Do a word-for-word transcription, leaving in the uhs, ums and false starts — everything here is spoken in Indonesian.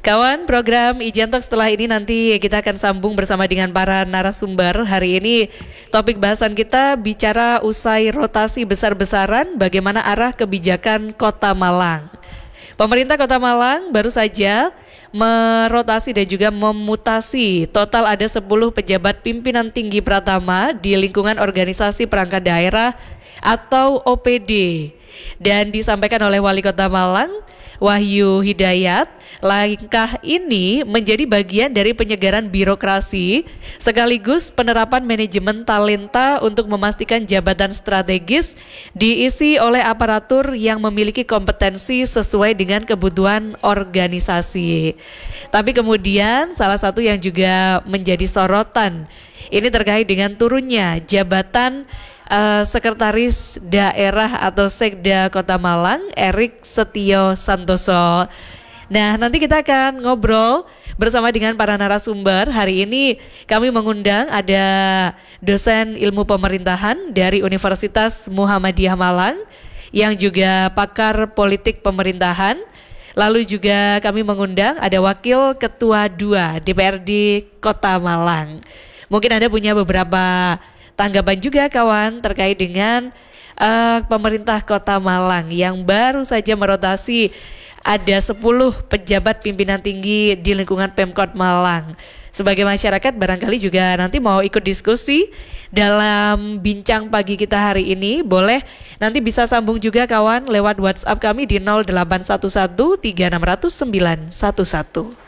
Kawan, program Ijen Talk setelah ini nanti kita akan sambung bersama dengan para narasumber. Hari ini topik bahasan kita bicara usai rotasi besar-besaran bagaimana arah kebijakan Kota Malang. Pemerintah Kota Malang baru saja merotasi dan juga memutasi total ada sepuluh pejabat pimpinan tinggi pratama di lingkungan organisasi perangkat daerah atau O P D. Dan disampaikan oleh Wali Kota Malang, Wahyu Hidayat, langkah ini menjadi bagian dari penyegaran birokrasi sekaligus penerapan manajemen talenta untuk memastikan jabatan strategis diisi oleh aparatur yang memiliki kompetensi sesuai dengan kebutuhan organisasi. Tapi kemudian salah satu yang juga menjadi sorotan ini terkait dengan turunnya jabatan Uh, Sekretaris Daerah atau Sekda Kota Malang, Erik Setio Santoso. Nah, nanti kita akan ngobrol bersama dengan para narasumber. Hari ini kami mengundang ada dosen ilmu pemerintahan dari Universitas Muhammadiyah Malang yang juga pakar politik pemerintahan. Lalu juga kami mengundang ada Wakil Ketua dua D P R D Kota Malang. Mungkin Anda punya beberapa tanggapan juga kawan terkait dengan uh, pemerintah Kota Malang yang baru saja merotasi ada sepuluh pejabat pimpinan tinggi di lingkungan Pemkot Malang. Sebagai masyarakat barangkali juga nanti mau ikut diskusi dalam bincang pagi kita hari ini, boleh nanti bisa sambung juga kawan lewat WhatsApp kami di nol delapan satu satu tiga enam nol nol sembilan satu satu.